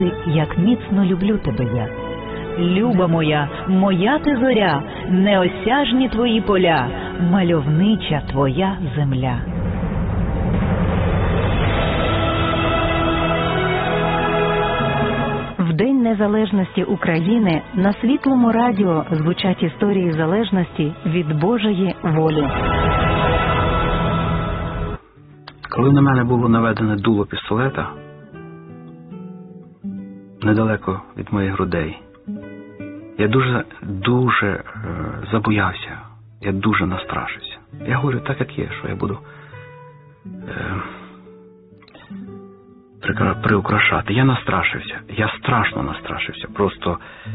Як міцно люблю тебе я. Люба моя, моя ти зоря, неосяжні твої поля, мальовнича твоя земля. В День Незалежності України на Світлому радіо звучать історії залежності від Божої волі. Коли на мене було наведене дуло пістолета, недалеко від моїх грудей, я дуже забоявся, я дуже настрашився. Я говорю так, як є, що я буду приукрашати. Я настрашився, я страшно настрашився. Просто,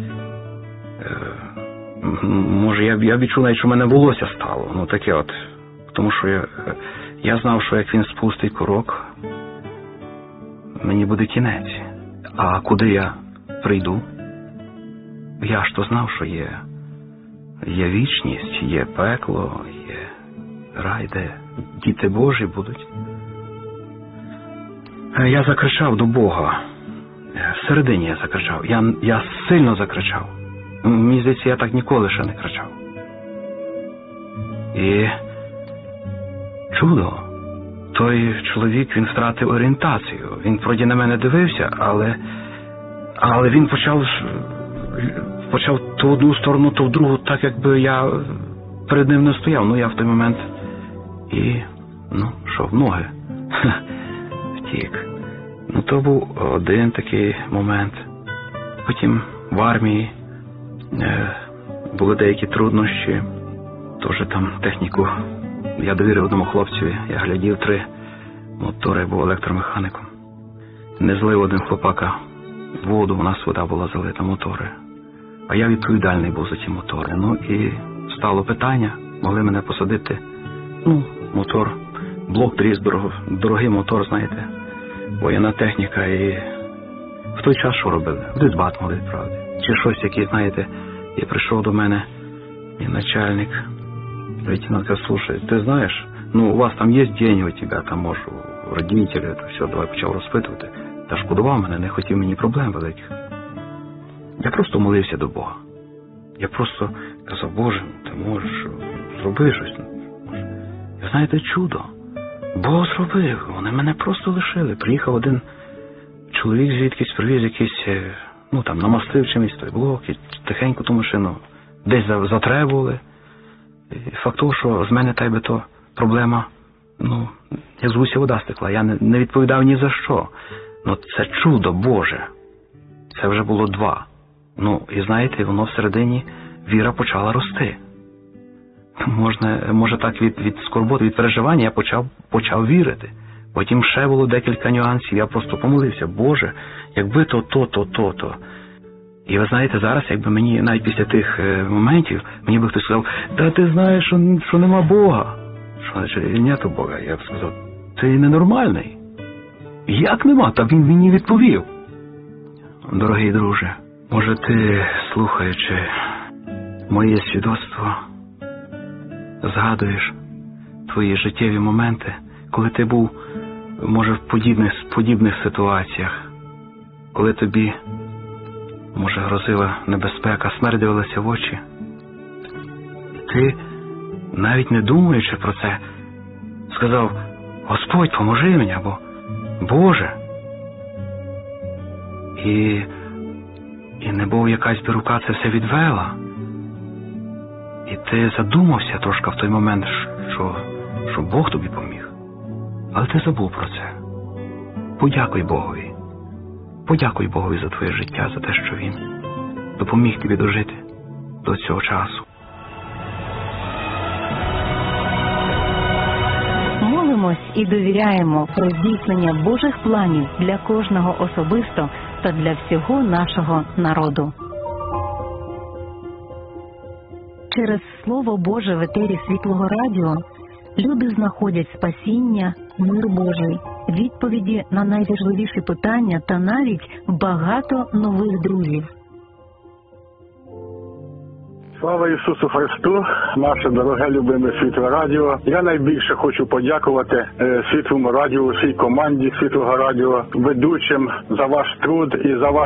може, я відчув навіть, що в мене волосся стало. Ну, таке от. Тому що я знав, що як він спустить курок, мені буде кінець. А куди я прийду? Я ж то знав, що є вічність, є пекло, є рай, де діти Божі будуть. Я закричав до Бога. Всередині я закричав. Я сильно закричав. Мені здається, я так ніколи ще не кричав. І чудо. Той чоловік, він втратив орієнтацію. Він вроді на мене дивився, але він почав то в одну сторону, то в другу, так якби я перед ним не стояв. Ну, я в той момент і, в ноги втік. Ну, то був один такий момент. Потім в армії були деякі труднощі. Теж там техніку я довірив одному хлопцеві. Я глядів 3 мотори, був електромеханіком. Не злив один хлопака воду, у нас вода була залита, мотори. А я відповідальний був за ті мотори. Ну і стало питання, могли мене посадити. Мотор, блок дріз, дорогий мотор, знаєте, воєнна техніка. І в той час що робили? В дисбат могли відправити. Чи щось, який, знаєте, і прийшов до мене і начальник. Лейтенант сказал: слушай, ты знаешь, у вас там есть деньги у тебя, там, може, родителі, то все, давай почав розпитувати. Та шкодував мене, не хотів мені проблем великих. Я просто молився до Бога. Я просто казав: Боже, ти можеш, зроби щось. І знаєте, чудо. Бог зробив, вони мене просто лишили. Приїхав один чоловік звідкись, привіз якийсь, намастив чимось той блок, і тихенько ту машину десь затребували. Факт того, що з мене та й би то проблема, я з вуся вода стекла, я не відповідав ні за що. Це чудо Боже. Це вже було 2. І знаєте, воно всередині, віра почала рости. Може так від скорботи, від переживання я почав вірити. Потім ще було декілька нюансів, я просто помолився: Боже, якби то. І ви знаєте, зараз, якби мені, навіть після тих моментів, мені би хтось сказав: та ти знаєш, що нема Бога. Що, нету Бога? Я б сказав: ти ненормальний. Як нема? Та він мені відповів. Дорогий друже, може ти, слухаючи моє свідоцтво, згадуєш твої життєві моменти, коли ти був, може, в подібних ситуаціях, коли тобі, може, грозила небезпека, смерть дивилася в очі. Ти, навіть не думаючи про це, сказав: Господь, поможи мені, або Боже. І небов якась би рука це все відвела. І ти задумався трошки в той момент, що Бог тобі поміг. Але ти забув про це. Подякуй Богові. Подякуй Богові за твоє життя, за те, що Він допоміг тобі дожити до цього часу. Молимось і довіряємо про здійснення Божих планів для кожного особисто та для всього нашого народу. Через Слово Боже в етері Світлого радіо люди знаходять спасіння, мир Божий, відповіді на найважливіші питання та навіть багато нових друзів. Слава Ісусу Христу, наше дороге любиме Світле Радіо. Я найбільше хочу подякувати Світлому Радіо, всій команді Світлого Радіо, ведучим за ваш труд і за ваш